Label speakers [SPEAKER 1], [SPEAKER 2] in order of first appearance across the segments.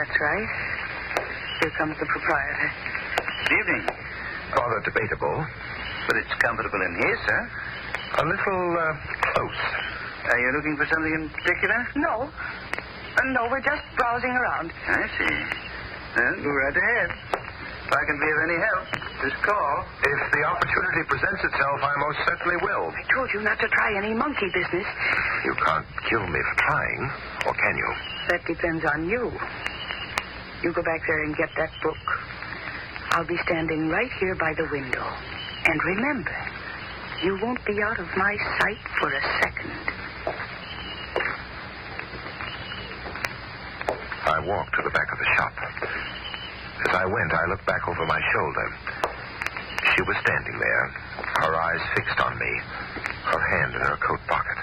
[SPEAKER 1] That's right. Here comes the proprietor.
[SPEAKER 2] Good evening.
[SPEAKER 3] Rather debatable.
[SPEAKER 2] But it's comfortable in here, sir.
[SPEAKER 3] A little close.
[SPEAKER 2] Are you looking for something in particular?
[SPEAKER 1] No. No, we're just browsing around.
[SPEAKER 2] I see. Well, go right ahead. If I can be of any help, just call.
[SPEAKER 3] If the opportunity presents itself, I most certainly will.
[SPEAKER 1] I told you not to try any monkey business.
[SPEAKER 3] You can't kill me for trying, or can you?
[SPEAKER 1] That depends on you. You go back there and get that book. I'll be standing right here by the window. And remember, you won't be out of my sight for a second.
[SPEAKER 3] I walked to the back of the shop. As I went, I looked back over my shoulder. She was standing there, her eyes fixed on me, her hand in her coat pocket.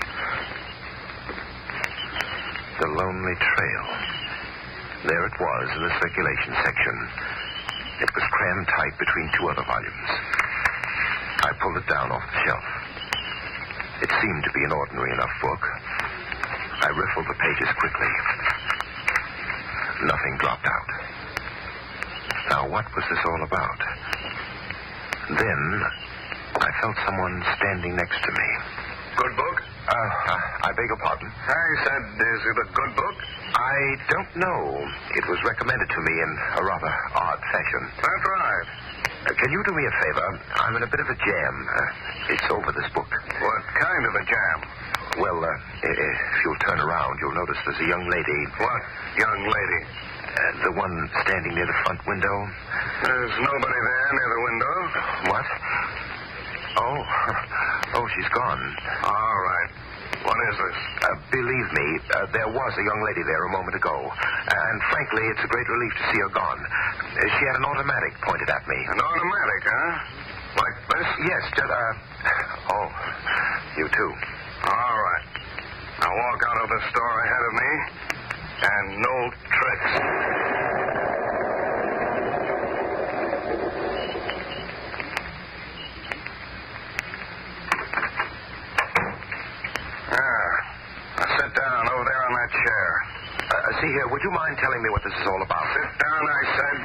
[SPEAKER 3] The Lonely Trail. There it was in the circulation section. It was crammed tight between two other volumes. I pulled it down off the shelf. It seemed to be an ordinary enough book. I riffled the pages quickly. Nothing dropped out. Now, what was this all about? Then, I felt someone standing next to me.
[SPEAKER 4] Good book?
[SPEAKER 3] I beg your pardon?
[SPEAKER 4] I said, is it a good book?
[SPEAKER 3] I don't know. It was recommended to me in a rather odd fashion.
[SPEAKER 4] That's right.
[SPEAKER 3] Can you do me a favor? I'm in a bit of a jam. It's over this book.
[SPEAKER 4] What kind of a jam?
[SPEAKER 3] Well, if you'll turn around, you'll notice there's a young lady.
[SPEAKER 4] What young lady?
[SPEAKER 3] The one standing near the front window.
[SPEAKER 4] There's nobody there near the window.
[SPEAKER 3] What? Oh, she's gone.
[SPEAKER 4] All right. What is this?
[SPEAKER 3] Believe me, there was a young lady there a moment ago. And frankly, it's a great relief to see her gone. She had an automatic pointed at me.
[SPEAKER 4] An automatic, huh? Like this?
[SPEAKER 3] Yes, just, oh, you too.
[SPEAKER 4] All right. Now walk out of the store ahead of me, and no tricks. Sit down over there on that chair.
[SPEAKER 3] See here, would you mind telling me what this is all about?
[SPEAKER 4] Sit down, I said.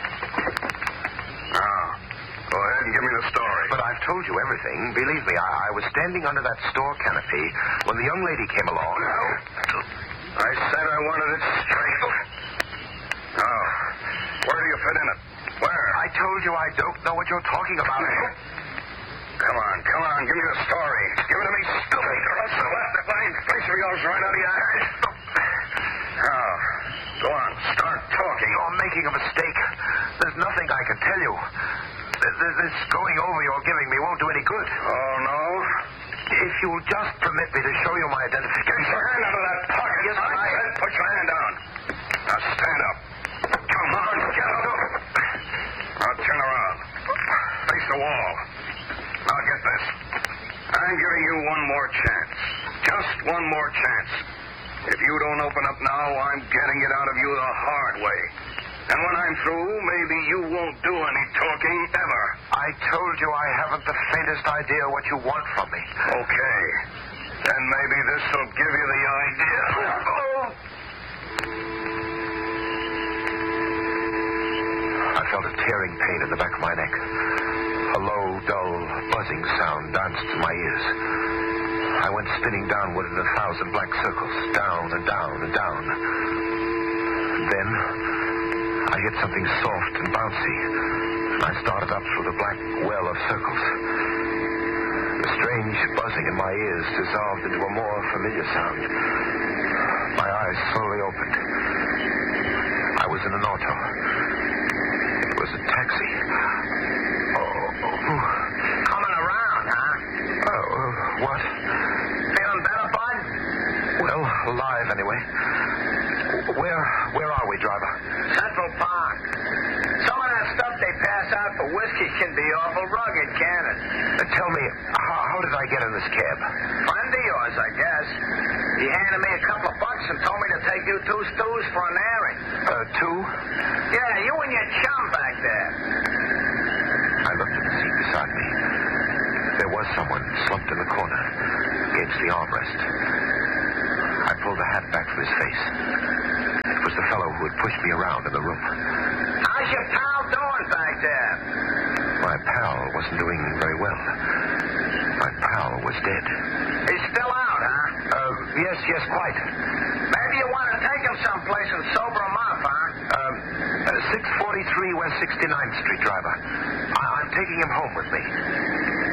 [SPEAKER 4] Now, go ahead and give me the story.
[SPEAKER 3] But I've told you everything. Believe me, I was standing under that store canopy when the young lady came along.
[SPEAKER 4] No. I said I wanted it straight. Now, where do you fit in it? Where?
[SPEAKER 3] I told you I don't know what you're talking about.
[SPEAKER 4] Come on, give me the story. Give it to me, stupid, or else I'll let that lying face of yours right out of your eyes. Now, go on, start talking.
[SPEAKER 3] You're making a mistake. There's nothing I can tell you. This going over you're giving me won't do any good.
[SPEAKER 4] Oh, no?
[SPEAKER 3] If you'll just permit me to show you my identification.
[SPEAKER 4] Put your hand out of that pocket.
[SPEAKER 3] Yes,
[SPEAKER 4] I said put your hand down. Now stand up. Come on, get up. Now turn around. Face the wall. Now get this. I'm giving you one more chance. Just one more chance. If you don't open up now, I'm getting it out of you the hard way. And when I'm through, maybe you won't do any talking ever.
[SPEAKER 3] I told you I haven't the faintest idea what you want from me.
[SPEAKER 4] Okay. Then maybe this will give you the idea.
[SPEAKER 3] I felt a tearing pain in the back of my neck. A low, dull, buzzing sound danced in my ears. I went spinning downward in 1,000 black circles, down and down and down. Then I hit something soft and bouncy, and I started up through the black well of circles. The strange buzzing in my ears dissolved into a more familiar sound. My eyes slowly opened. I was in an auto. It was a taxi.
[SPEAKER 2] Coming around, huh?
[SPEAKER 3] What?
[SPEAKER 2] Feeling better, bud?
[SPEAKER 3] Well, alive anyway. Where are we, driver?
[SPEAKER 2] Central Park. Some of that stuff they pass out for whiskey can be awful rugged, can't it?
[SPEAKER 3] Tell me, how did I get in this cab?
[SPEAKER 2] Friend of yours, I guess. He handed me a couple of bucks and told me to take you 2 stews for an airing.
[SPEAKER 3] 2?
[SPEAKER 2] Yeah, you and your chum back there.
[SPEAKER 3] I looked at the seat beside me. There was someone slumped in the corner against the armrest. I pulled the hat back from his face. It was the fellow who had pushed me around in the room.
[SPEAKER 2] How's your pal doing back there?
[SPEAKER 3] My pal wasn't doing very well. My pal was dead.
[SPEAKER 2] He's still out, huh?
[SPEAKER 3] Yes, quite.
[SPEAKER 2] Maybe you want to take him someplace and sober him up, huh?
[SPEAKER 3] 643 West 69th Street, driver. I'm taking him home with me.